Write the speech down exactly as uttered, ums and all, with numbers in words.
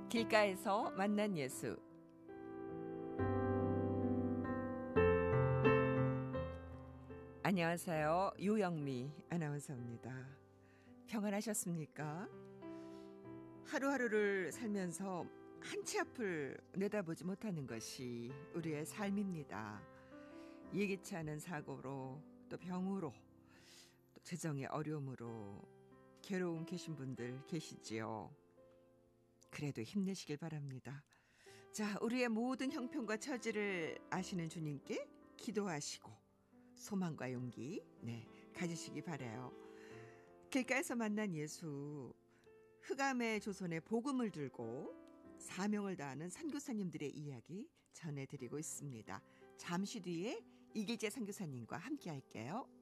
길가에서 만난 예수. 안녕하세요. 유영미 아나운서입니다. 평안하셨습니까? 하루하루를 살면서 한 치 앞을 내다보지 못하는 것이 우리의 삶입니다. 예기치 않은 사고로, 또 병으로, 또 재정의 어려움으로 괴로움 계신 분들 계시지요. 그래도 힘내시길 바랍니다. 자, 우리의 모든 형편과 처지를 아시는 주님께 기도하시고 소망과 용기 네 가지시기 바라요. 길가에서 만난 예수, 흑암의 조선에 복음을 들고 사명을 다하는 선교사님들의 이야기 전해드리고 있습니다. 잠시 뒤에 이길재 선교사님과 함께 할게요.